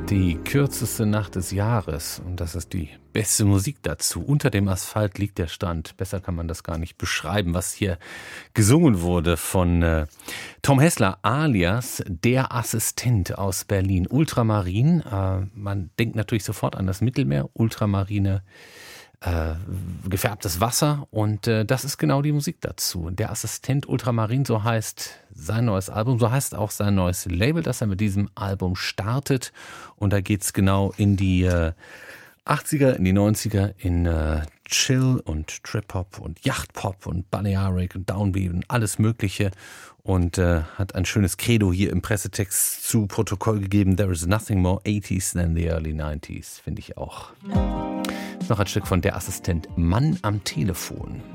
Die kürzeste Nacht des Jahres und das ist die beste Musik dazu. Unter dem Asphalt liegt der Strand. Besser kann man das gar nicht beschreiben, was hier gesungen wurde von Tom Hessler alias Der Assistent aus Berlin. Ultramarin, man denkt natürlich sofort an das Mittelmeer, ultramarine gefärbtes Wasser und das ist genau die Musik dazu. Der Assistent Ultramarin, so heißt sein neues Album, so heißt auch sein neues Label, das er mit diesem Album startet und da geht's genau in die 80er, in die 90er, in Chill und Trip-Hop und Yacht-Pop und Balearic und Downbeat und alles mögliche und hat ein schönes Credo hier im Pressetext zu Protokoll gegeben. There is nothing more 80s than the early 90s, finde ich auch. Noch ein Stück von Der Assistent, Mann am Telefon.